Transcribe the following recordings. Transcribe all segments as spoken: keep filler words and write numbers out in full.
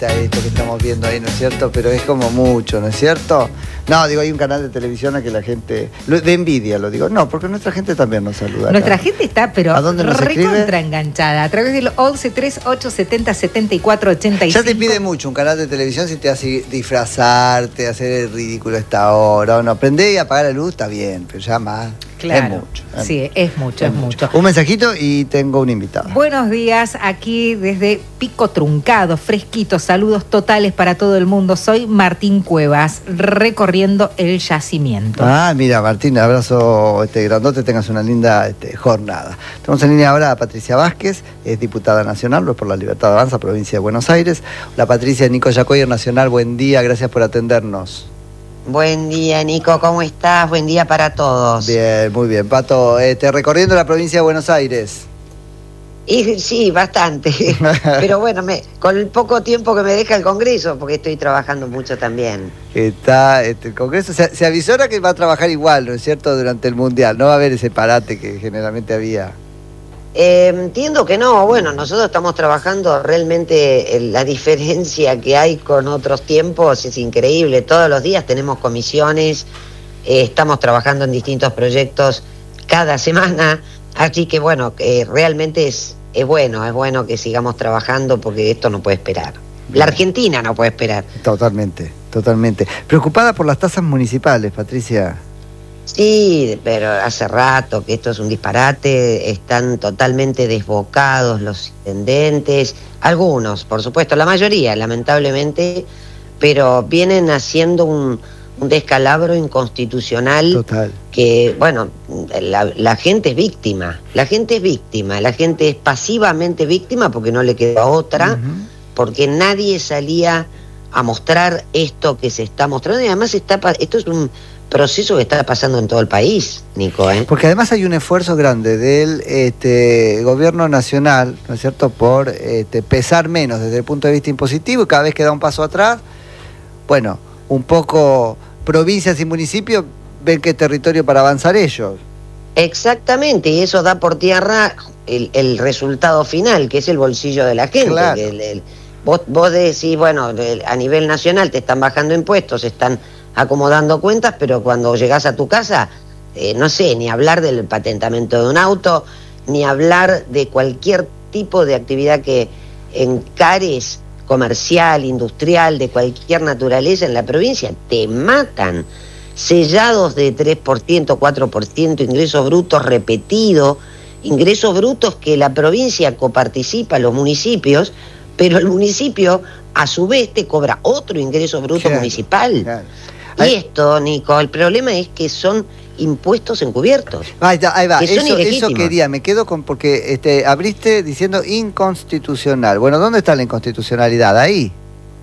guita esto que estamos viendo ahí, ¿no es cierto? Pero es como mucho, ¿no es cierto? No, digo, hay un canal de televisión a que la gente... De envidia lo digo. No, porque nuestra gente también nos saluda. Nuestra acá. gente está, pero ¿A dónde nos recontra enganchada. A través del once, treinta y ocho, setenta, setenta y cuatro, ochenta y cinco. Ya te pide mucho un canal de televisión si te hace disfrazarte, hacer el ridículo a esta hora. O no, prender y apagar la luz está bien, pero ya más... Claro, es mucho. Es sí, mucho, es mucho, es, es mucho. mucho. Un mensajito y tengo un invitado. Buenos días, aquí desde Pico Truncado, fresquito, saludos totales para todo el mundo. Soy Martín Cuevas, recorriendo el yacimiento. Ah, mira, Martín, abrazo este, grandote, tengas una linda este, jornada. Tenemos en línea ahora a Patricia Vázquez, es diputada nacional por la Libertad de Avanza, provincia de Buenos Aires. Hola Patricia, Nico Yacoyer Nacional, buen día, gracias por atendernos. Buen día, Nico, ¿cómo estás? Buen día para todos. Bien, muy bien. Pato, este, recorriendo la provincia de Buenos Aires. Y, sí, bastante. Pero bueno, me, con el poco tiempo que me deja el Congreso, porque estoy trabajando mucho también. Está este, el Congreso, se, se avisora que va a trabajar igual, ¿no es cierto?, durante el Mundial. No va a haber ese parate que generalmente había. Eh, entiendo que no, bueno, nosotros estamos trabajando realmente, eh, la diferencia que hay con otros tiempos es increíble, todos los días tenemos comisiones, eh, estamos trabajando en distintos proyectos cada semana, así que bueno, eh, realmente es, es bueno, es bueno que sigamos trabajando porque esto no puede esperar. La Argentina no puede esperar. Totalmente, totalmente. ¿Preocupada por las tasas municipales, Patricia? Sí, pero hace rato que esto es un disparate, están totalmente desbocados los intendentes, algunos, por supuesto, la mayoría, lamentablemente, pero vienen haciendo un, un descalabro inconstitucional. Total. Que, bueno, la, la gente es víctima, la gente es víctima, la gente es pasivamente víctima porque no le queda otra, uh-huh. porque nadie salía a mostrar esto que se está mostrando y además está, esto es un proceso que está pasando en todo el país, Nico, ¿eh? Porque además hay un esfuerzo grande del este, gobierno nacional, ¿no es cierto?, por este, pesar menos desde el punto de vista impositivo y cada vez que da un paso atrás, bueno, un poco provincias y municipios ven qué territorio para avanzar ellos. Exactamente, y eso da por tierra el, el resultado final, que es el bolsillo de la gente. Claro. Que el, el, vos, vos decís, bueno, el, a nivel nacional te están bajando impuestos, están acomodando cuentas, pero cuando llegás a tu casa, eh, no sé, ni hablar del patentamiento de un auto, ni hablar de cualquier tipo de actividad que encares, comercial, industrial, de cualquier naturaleza en la provincia, te matan. Sellados de tres por ciento, cuatro por ciento, ingresos brutos repetidos, ingresos brutos que la provincia coparticipa, los municipios, pero el municipio a su vez te cobra otro ingreso bruto claro, municipal. Claro. Y esto, Nico, el problema es que son impuestos encubiertos. Ahí, está, ahí va, que eso, son eso quería, me quedo con, porque este, abriste diciendo inconstitucional. Bueno, ¿dónde está la inconstitucionalidad? Ahí.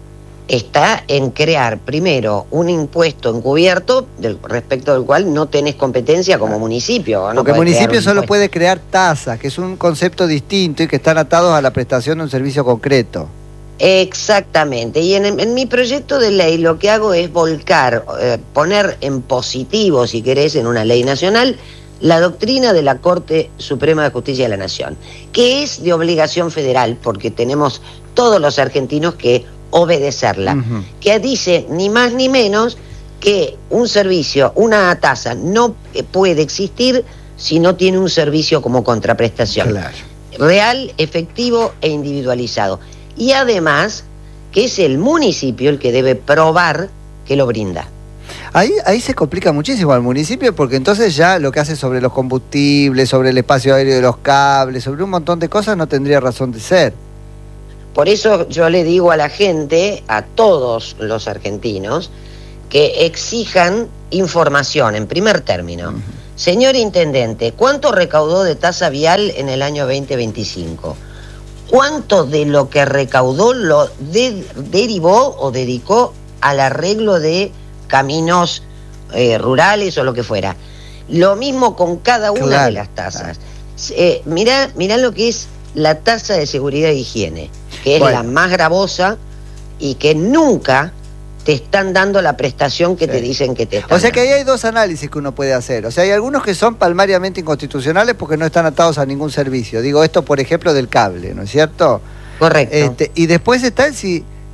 Está en crear, primero, un impuesto encubierto del, respecto del cual no tenés competencia como municipio. No porque el municipio solo puede crear tasas, que es un concepto distinto y que están atados a la prestación de un servicio concreto. Exactamente, y en, en mi proyecto de ley lo que hago es volcar, eh, poner en positivo, si querés, en una ley nacional, la doctrina de la Corte Suprema de Justicia de la Nación, que es de obligación federal, porque tenemos todos los argentinos que obedecerla, uh-huh. que dice ni más ni menos que un servicio, una tasa no puede existir si no tiene un servicio como contraprestación, claro. real, efectivo e individualizado. Y además, que es el municipio el que debe probar que lo brinda. Ahí, ahí se complica muchísimo al municipio, porque entonces ya lo que hace sobre los combustibles, sobre el espacio aéreo de los cables, sobre un montón de cosas no tendría razón de ser. Por eso yo le digo a la gente, a todos los argentinos, que exijan información en primer término. Uh-huh. Señor Intendente, ¿cuánto recaudó de tasa vial en el año veinte veinticinco? ¿Cuánto de lo que recaudó lo de, derivó o dedicó al arreglo de caminos eh, rurales o lo que fuera? Lo mismo con cada una claro, de las tasas. Claro. Eh, mirá, mirá lo que es la tasa de seguridad e higiene, que es bueno. la más gravosa y que nunca te están dando la prestación que sí. te dicen que te están O sea que ahí dando. hay dos análisis que uno puede hacer. O sea, hay algunos que son palmariamente inconstitucionales porque no están atados a ningún servicio. Digo esto, por ejemplo, del cable, ¿no es cierto? Correcto. Este, y después está el si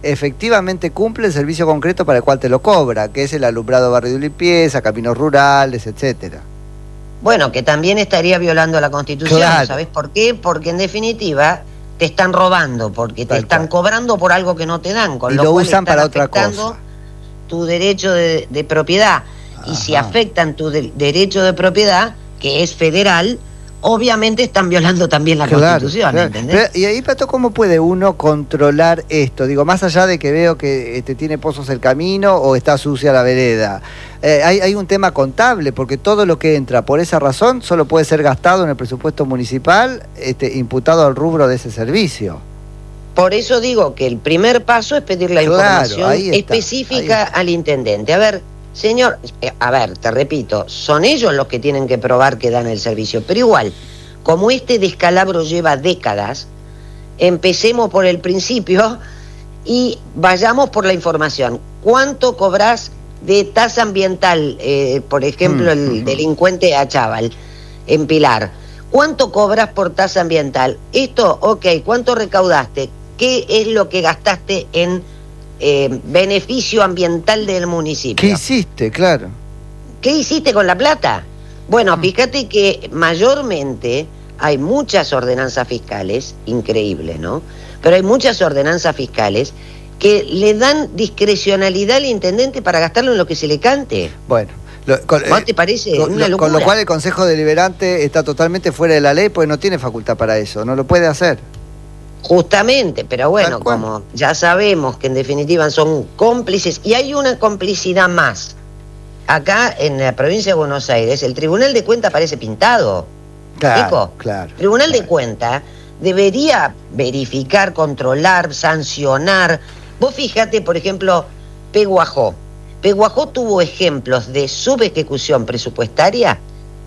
efectivamente cumple el servicio concreto para el cual te lo cobra, que es el alumbrado barrio de limpieza, caminos rurales, etcétera. Bueno, que también estaría violando la Constitución, Claro. ¿sabes por qué? Porque en definitiva te están robando, porque te Tal están cual. cobrando por algo que no te dan, con Y lo, lo cual usan están para otra afectando cosa. tu derecho de, de propiedad. Y si Ajá. afectan tu de- derecho de propiedad, que es federal, obviamente están violando también la Claro, Constitución, claro. ¿entendés? Pero, y ahí, Pato, ¿cómo puede uno controlar esto? Digo, más allá de que veo que este, tiene pozos el camino o está sucia la vereda. Eh, hay, hay un tema contable, porque todo lo que entra por esa razón solo puede ser gastado en el presupuesto municipal, este, imputado al rubro de ese servicio. Por eso digo que el primer paso es pedir la Claro, información ahí está, específica ahí está. al intendente. A ver, señor, eh, a ver, te repito, son ellos los que tienen que probar que dan el servicio. Pero igual, como este descalabro lleva décadas, empecemos por el principio y vayamos por la información. ¿Cuánto cobras de tasa ambiental, eh, por ejemplo, Mm, el mm. delincuente Achával, en Pilar? ¿Cuánto cobras por tasa ambiental? Esto, ok, ¿cuánto recaudaste? ¿Qué es lo que gastaste en eh, beneficio ambiental del municipio? ¿Qué hiciste? Claro. ¿Qué hiciste con la plata? Bueno, fíjate que mayormente hay muchas ordenanzas fiscales, increíble, ¿no? Pero hay muchas ordenanzas fiscales que le dan discrecionalidad al intendente para gastarlo en lo que se le cante. Bueno. Lo, con, ¿Vos eh, te parece con, una lo, con lo locura? cual el Consejo Deliberante está totalmente fuera de la ley, porque no tiene facultad para eso, no lo puede hacer. Justamente, pero bueno, Tal cual. como ya sabemos que en definitiva son cómplices, y hay una complicidad más. Acá en la provincia de Buenos Aires, el Tribunal de Cuentas parece pintado. Claro, Nico, claro. el Tribunal de claro. Cuentas debería verificar, controlar, sancionar. Vos fíjate, por ejemplo, Peguajó. Peguajó tuvo ejemplos de subejecución presupuestaria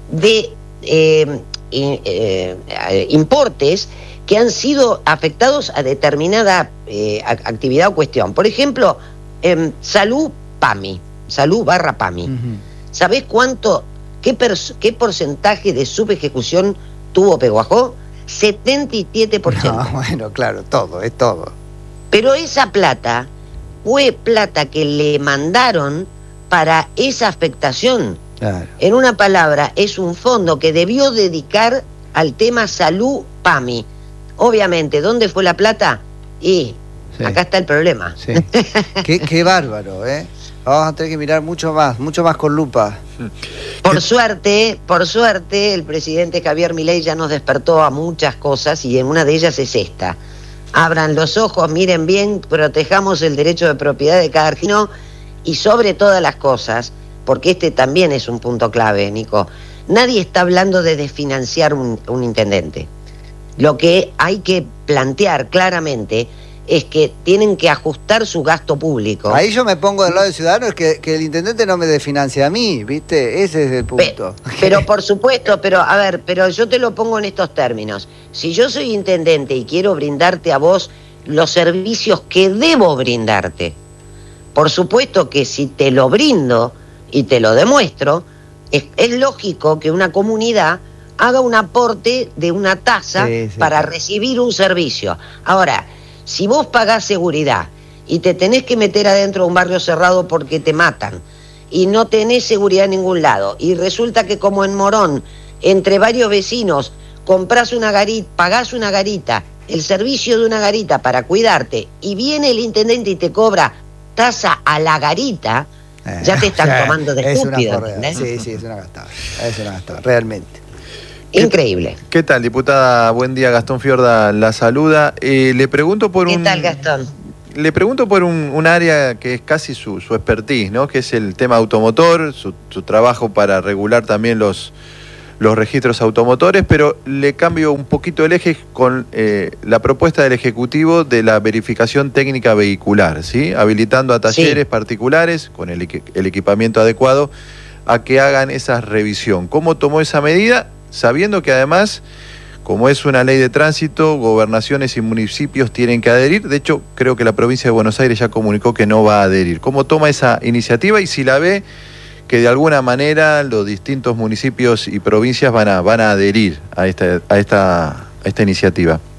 de eh, in- eh, eh, importes que han sido afectados a determinada eh, a- actividad o cuestión. Por ejemplo, em, salud PAMI, salud barra PAMI. Ujú. ¿Sabés cuánto, qué, pers- qué porcentaje de subejecución tuvo Peguajó? setenta y siete por ciento. No, bueno, claro, todo, es todo. Pero esa plata fue plata que le mandaron para esa afectación. Claro. En una palabra, es un fondo que debió dedicar al tema salud PAMI. Obviamente, ¿dónde fue la plata? Y Sí. acá está el problema. Sí. qué, qué bárbaro, ¿eh? Vamos a tener que mirar mucho más, mucho más con lupa. Por suerte, por suerte, el presidente Javier Milei ya nos despertó a muchas cosas y en una de ellas es esta. Abran los ojos, miren bien, protejamos el derecho de propiedad de cada argentino y sobre todas las cosas, porque este también es un punto clave, Nico, nadie está hablando de desfinanciar un, un intendente. Lo que hay que plantear claramente es que tienen que ajustar su gasto público. Ahí yo me pongo del lado del ciudadano, es que, que el intendente no me desfinancia a mí, ¿viste? Ese es el punto. Pe- Pero por supuesto, pero a ver, pero yo te lo pongo en estos términos. Si yo soy intendente y quiero brindarte a vos los servicios que debo brindarte, por supuesto que si te lo brindo y te lo demuestro, es, es lógico que una comunidad haga un aporte de una tasa Sí, sí, para claro. recibir un servicio. Ahora, si vos pagás seguridad y te tenés que meter adentro de un barrio cerrado porque te matan y no tenés seguridad en ningún lado y resulta que como en Morón, entre varios vecinos, comprás una garita, pagás una garita, el servicio de una garita para cuidarte y viene el intendente y te cobra tasa a la garita, Eh, ya te están o sea, tomando de es una estúpido, porrea. ¿entendés? Sí, sí, es una gastada. Es una gastada, realmente. Increíble. ¿Qué tal, diputada? Buen día, Gastón Fiorda la saluda. Eh, le pregunto por ¿Qué un... tal, Gastón? Le pregunto por un, un área que es casi su, su expertise, ¿no? Que es el tema automotor, su, su trabajo para regular también los, los registros automotores, pero le cambio un poquito el eje con eh, la propuesta del Ejecutivo de la verificación técnica vehicular, ¿sí? Habilitando a talleres Sí. particulares con el, equi- el equipamiento adecuado a que hagan esa revisión. ¿Cómo tomó esa medida? Sabiendo que además, como es una ley de tránsito, gobernaciones y municipios tienen que adherir. De hecho, creo que la provincia de Buenos Aires ya comunicó que no va a adherir. ¿Cómo toma esa iniciativa y si la ve que de alguna manera los distintos municipios y provincias van a, van a adherir a esta, a esta, a esta iniciativa?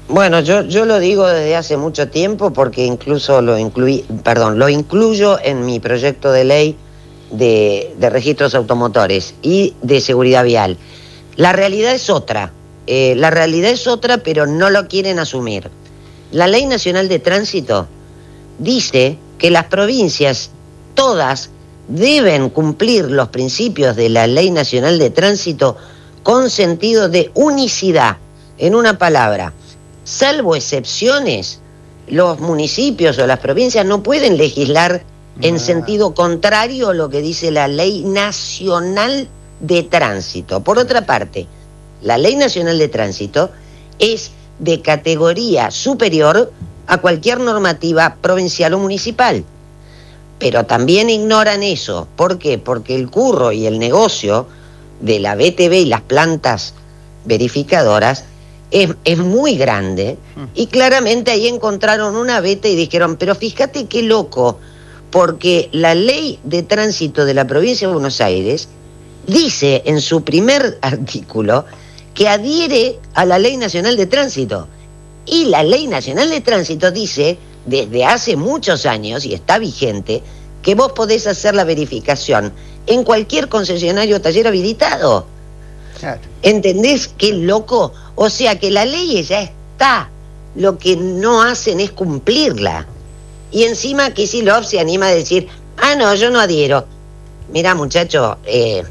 Bueno, yo, yo lo digo desde hace mucho tiempo porque incluso lo incluí, perdón, lo incluyo en mi proyecto de ley de, de registros automotores y de seguridad vial. La realidad es otra, eh, la realidad es otra, pero no lo quieren asumir. La Ley Nacional de Tránsito dice que las provincias, todas, deben cumplir los principios de la Ley Nacional de Tránsito con sentido de unicidad. En una palabra, salvo excepciones, los municipios o las provincias no pueden legislar en ah. sentido contrario a lo que dice la Ley Nacional de Tránsito. Por otra parte, la Ley Nacional de Tránsito es de categoría superior a cualquier normativa provincial o municipal. Pero también ignoran eso. ¿Por qué? Porque el curro y el negocio de la B T V y las plantas verificadoras es, es muy grande, y claramente ahí encontraron una beta y dijeron, pero fíjate qué loco, porque la Ley de Tránsito de la Provincia de Buenos Aires dice en su primer artículo que adhiere a la Ley Nacional de Tránsito, y la Ley Nacional de Tránsito dice desde hace muchos años, y está vigente, que vos podés hacer la verificación en cualquier concesionario o taller habilitado. Claro. ¿Entendés qué loco? O sea que la ley ya está, lo que no hacen es cumplirla. Y encima Kicillof se anima a decir, ah no, yo no adhiero. Mirá muchacho, eh,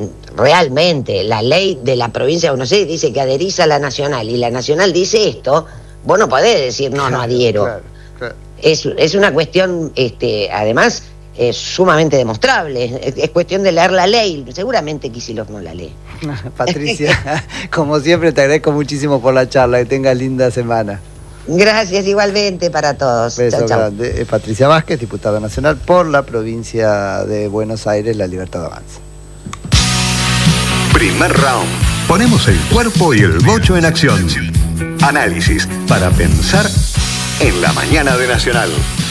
realmente la ley de la provincia de Buenos Aires dice que adherís a la nacional, y la nacional dice esto, vos no podés decir no, claro, no adhiero. Claro, claro. Es, es una cuestión, este, además, es sumamente demostrable. Es, es cuestión de leer la ley. Seguramente Kicillof no la lee. Patricia, como siempre te agradezco muchísimo por la charla. Que tengas linda semana. Gracias, igualmente para todos. Beso chau, chau. grande. Eh, Patricia Vázquez, diputada nacional por la provincia de Buenos Aires, La Libertad Avanza. Primer round. Ponemos el cuerpo y el bocho en acción. Análisis para pensar en la mañana de Nacional.